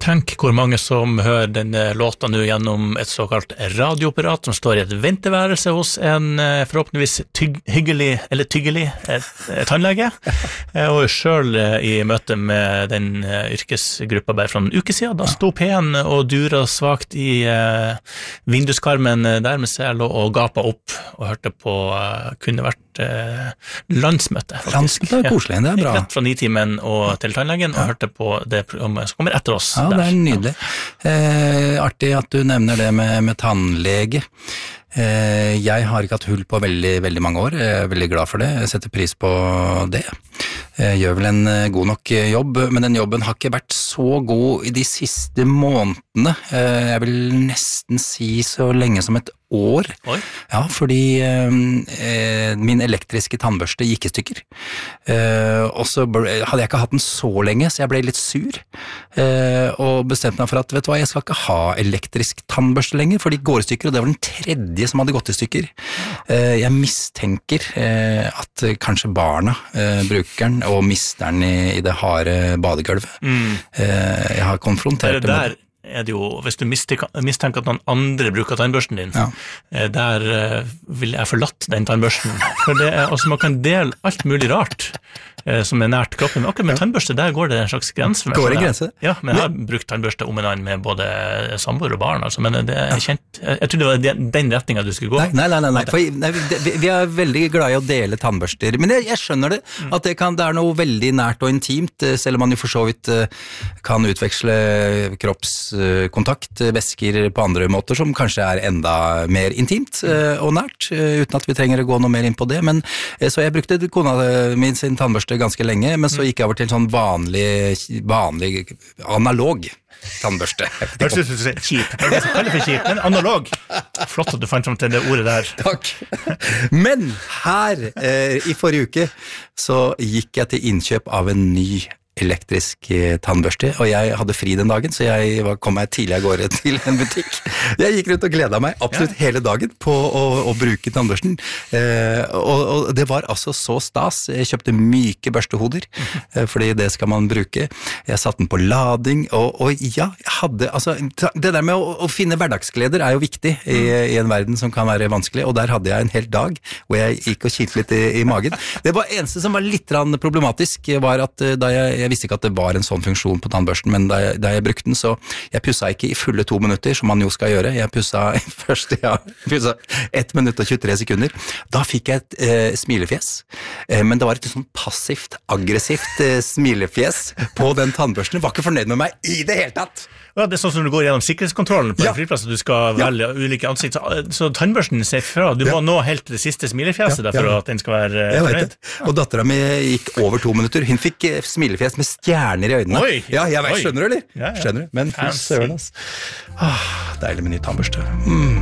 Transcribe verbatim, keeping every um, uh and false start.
Tenk hvor mange som hører denne låta nå gjennom et såkalt radioapparat som står i et venteværelse hos en forhåpentligvis tygg, hyggelig, eller tyggelig et, et tannlege. Og selv i møte med den yrkesgruppa bare fra en uke siden, da sto P-en og dura svagt i uh, vinduskarmen der mens jeg lå og gapa opp og hørte på, uh, kunne vært uh, landsmøte, faktisk. Landsmøte er koselig, det er bra. Gikk rett fra nitimen og til tannlegen og ja. hørte på det programmet som kommer etter oss. Ja, det er nydelig. Eh, artig at du nevner det med, med tannlege. Eh, jeg har ikke hatt hull på veldig, veldig mange år. Jeg er veldig glad for det. Jeg setter pris på det. Jeg gjør vel en god nok jobb, men den jobben har ikke vært så god i de siste månedene. Eh, jeg vil nesten si så lenge som et år. Oi. Ja, fordi eh, min elektriske tannbørste gikk i stykker. Eh, og så ble, hadde jeg ikke hatt den så lenge, så jeg ble litt sur. Eh, og bestemte meg for at, vet du hva, jeg skal ikke ha elektrisk tannbørste lenger, for de går i stykker, og det var den tredje som hadde gått i stykker. Eh, jeg mistenker eh, at kanskje barna eh, bruker den, og mister den i, i det harde badegulvet. Mm. Eh, jeg har konfrontert det med er det jo, hvis du mistenker at noen andre bruker tannbørsten din, ja. der vil jeg forlatt den tannbørsten. For det er, altså man kan dele alt mulig rart som er nært kroppen, men akkurat med tannbørste, der går det en slags grense. Går det grense? Ja, men jeg har brukt tannbørste om en annen med både samboer og barn, altså, men det er kjent, jeg tror det var den retningen du skulle gå. Nei, nei, nei, nei, for, nei vi, vi er veldig glad i å dele tannbørster, men jeg, jeg skjønner det, at det, kan, det er noe veldig nært og intimt, selv om man jo for så vidt kan utveksle kropps kontakt, væsker på andre måter som kanskje er enda mer intimt og nært, uten at vi trenger å gå noe mer inn på det, men så jeg brukte kona min sin tannbørste ganske lenge, men så gikk jeg over til en sånn vanlig, vanlig analog tannbørste. Hva synes du sier? Kjip. Hva er det som kaller for kjip? Men analog. Flott at du fant frem til det ordet der. Takk. Men her, eh, i forrige uke, så gikk jeg til innkjøp av en ny elektrisk tannbørste, og jeg hadde fri den dagen, så jeg var, kom meg tidlig av gårde til en butikk. Jeg gikk rundt og gledet meg absolutt hele dagen på å, å bruke tannbørsten, eh, og, og det var altså så stas. Jeg kjøpte myke børstehoder, eh, fordi det skal man bruke. Jeg satte den på lading, og, og ja, jeg hadde, altså, det der med å, å finne hverdagsgleder er jo viktig i, i en verden som kan være vanskelig, og der hadde jeg en hel dag hvor jeg gikk og kilte litt i, i magen. Det var eneste som var litt problematisk, var at da jeg Jeg visste ikke at det var en sånn funksjon på tannbørsten, men da jeg, da jeg brukte den, så jeg pusset ikke i fulle to minutter, som man jo skal gjøre. Jeg pusset først, ja, pusset ett minutt og tjuetre sekunder. Da fikk jeg et eh, smilefjes, eh, men det var et sånn passivt, aggressivt eh, smilefjes på den tannbørsten. Jeg var ikke fornøyd med meg i det hele tatt. Ja, det er sånn som du går gjennom sikkerhetskontrollen på ja. en flyplass, og du skal velge ja. ulike ansikt, så, så tannbørsten ser fra, du ja. må nå helt til det siste smilefjeset ja. der for ja. at den skal være uh, fornøyd. Ja. Og datteren min gikk over to minutter, hun fikk uh, smilefjes med stjerner i øynene. Oi! Ja, jeg vet, skjønner du, eller? Ja, ja. Skjønner du? Men fy søren, ass. Ah, deilig med ny tannbørste. Mm.